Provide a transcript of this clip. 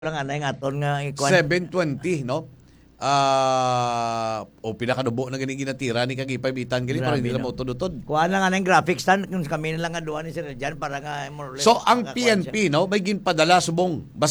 lang anay nga aton nga ikuan. 720, no? O pinakanubo na ganing ginatira ni Kagipay Bitan gani para Grabe, hindi na no? mo tudutod. Kuha na nga ng graphics stand kung kami na lang nga duha ni Sir Jan para nga more or less So ang makakuan siya. PNP, no, may ginpadala subong